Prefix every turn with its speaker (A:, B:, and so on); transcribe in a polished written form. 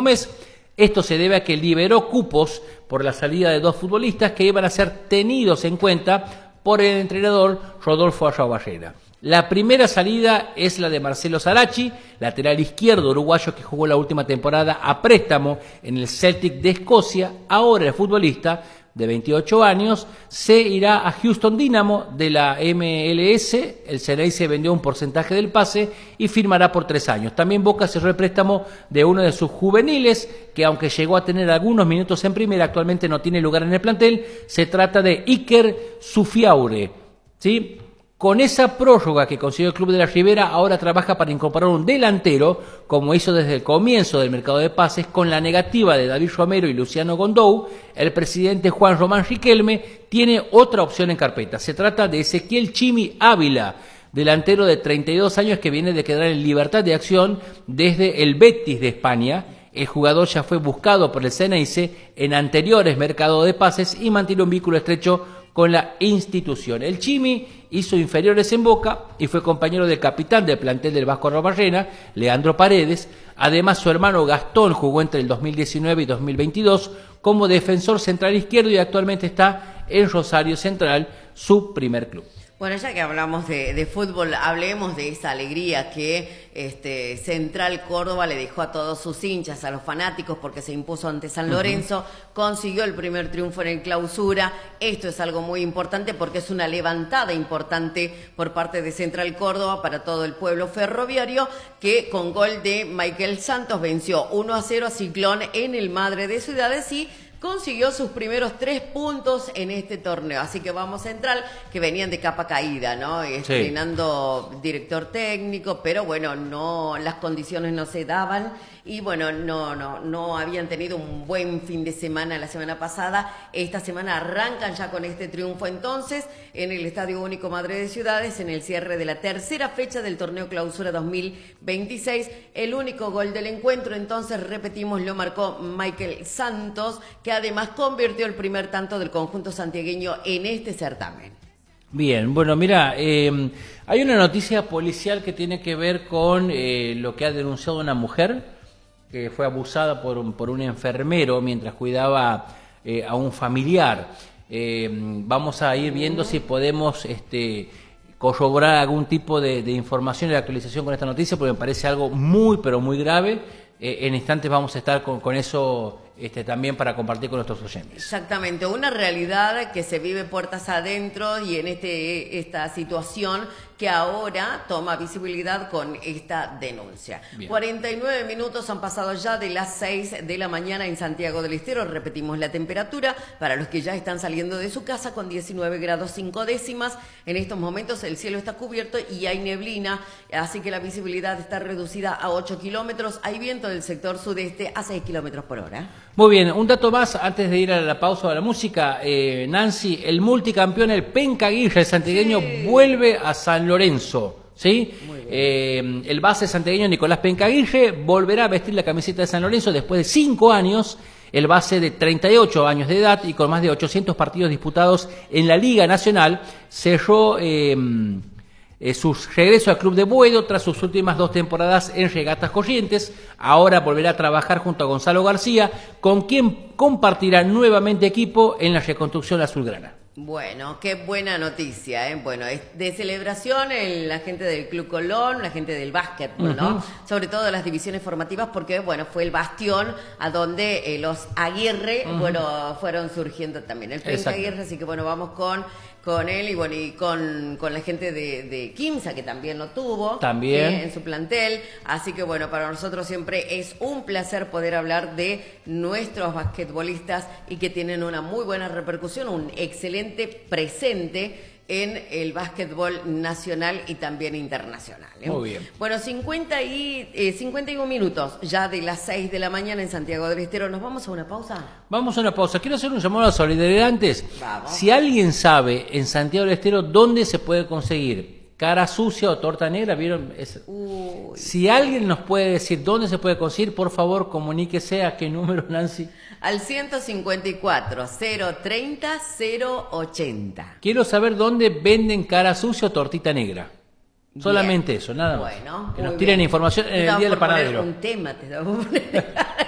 A: mes. Esto se debe a que liberó cupos por la salida de 2 futbolistas que iban a ser tenidos en cuenta por el entrenador Rodolfo Araubarrena. La primera salida es la de Marcelo Sarachi, lateral izquierdo uruguayo que jugó la última temporada a préstamo en el Celtic de Escocia. Ahora el futbolista de 28 años se irá a Houston Dynamo de la MLS. El Ceneice vendió un porcentaje del pase y firmará por 3 años. También Boca cerró el préstamo de uno de sus juveniles, que aunque llegó a tener algunos minutos en primera, actualmente no tiene lugar en el plantel. Se trata de Iker Sufiaure, ¿sí? Con esa prórroga que consiguió el Club de la Ribera, ahora trabaja para incorporar un delantero, como hizo desde el comienzo del mercado de pases. Con la negativa de David Romero y Luciano Gondou, el presidente Juan Román Riquelme tiene otra opción en carpeta. Se trata de Ezequiel Chimi Ávila, delantero de 32 años que viene de quedar en libertad de acción desde el Betis de España. El jugador ya fue buscado por el Ceneice en anteriores mercados de pases y mantiene un vínculo estrecho con la institución. El Chimi hizo inferiores en Boca y fue compañero del capitán del plantel del Vasco Araubarrena, Leandro Paredes. Además, su hermano Gastón jugó entre el 2019 y 2022 como defensor central izquierdo y actualmente está en Rosario Central, su primer club.
B: Bueno, ya que hablamos de fútbol, hablemos de esa alegría que Central Córdoba le dejó a todos sus hinchas, a los fanáticos, porque se impuso ante San Lorenzo, consiguió el primer triunfo en el Clausura. Esto es algo muy importante porque es una levantada importante por parte de Central Córdoba para todo el pueblo ferroviario, que con gol de Michael Santos venció 1-0 a Ciclón en el Madre de Ciudades y consiguió sus primeros 3 puntos en este torneo. Así que vamos Central, que venían de capa caída, ¿no? Estrenando director técnico, pero bueno, no, las condiciones no se daban y bueno, no habían tenido un buen fin de semana la semana pasada. Esta semana arrancan ya con este triunfo entonces en el Estadio Único Madre de Ciudades en el cierre de la tercera fecha del torneo Clausura 2026. El único gol del encuentro, entonces repetimos, lo marcó Michael Santos, que además convirtió el primer tanto del conjunto santiagueño en este certamen.
A: Bien, bueno, mira, hay una noticia policial que tiene que ver con lo que ha denunciado una mujer que fue abusada por un enfermero mientras cuidaba a un familiar. Vamos a ir viendo si podemos corroborar algún tipo de información y de actualización con esta noticia, porque me parece algo muy, pero muy grave. En instantes vamos a estar con eso también para compartir con nuestros oyentes.
B: Exactamente, una realidad que se vive puertas adentro y en esta situación que ahora toma visibilidad con esta denuncia. Bien. 49 minutos han pasado ya de las 6 de la mañana en Santiago del Estero. Repetimos la temperatura para los que ya están saliendo de su casa con 19 grados 5 décimas. En estos momentos el cielo está cubierto y hay neblina, así que la visibilidad está reducida a 8 kilómetros. Hay viento del sector sudeste a 6 kilómetros por hora.
A: Muy bien, un dato más antes de ir a la pausa de la música. Nancy, el multicampeón, el Penca Aguirre, el santiagueño, vuelve a San Lorenzo, ¿sí? El base santiagueño Nicolás Penca Aguirre volverá a vestir la camiseta de San Lorenzo después de 5 años. El base de 38 años de edad y con más de 800 partidos disputados en la Liga Nacional cerró su regreso al Club de Boedo tras sus últimas 2 temporadas en Regatas Corrientes. Ahora volverá a trabajar junto a Gonzalo García, con quien compartirá nuevamente equipo en la reconstrucción azulgrana.
B: Bueno, qué buena noticia, ¿eh? Bueno, es de celebración la gente del Club Colón, la gente del básquetbol, ¿no? Sobre todo las divisiones formativas, porque, bueno, fue el bastión a donde los Aguirre, bueno, fueron surgiendo también. El Penca Aguirre, así que, bueno, vamos con él y bueno, y con la gente de Quimsa, que también lo tuvo en su plantel. Así que bueno, para nosotros siempre es un placer poder hablar de nuestros basquetbolistas y que tienen una muy buena repercusión, un excelente presente en el básquetbol nacional y también internacional, ¿eh? Muy bien. Bueno, 51 minutos ya de las 6 de la mañana en Santiago del Estero. ¿Nos vamos a una pausa?
A: Vamos a una pausa. Quiero hacer un llamado a solidaridad antes.
B: Vamos.
A: Si alguien sabe en Santiago del Estero dónde se puede conseguir cara sucia o torta negra, ¿vieron? Si alguien nos puede decir dónde se puede conseguir, por favor, comuníquese. ¿A qué número, Nancy?
B: Al 154 030 080.
A: Quiero saber dónde venden cara sucia o tortita negra. Solamente eso, nada más.
B: Bueno,
A: que nos tiren información en el Día del Panadero.
B: Un tema te damos.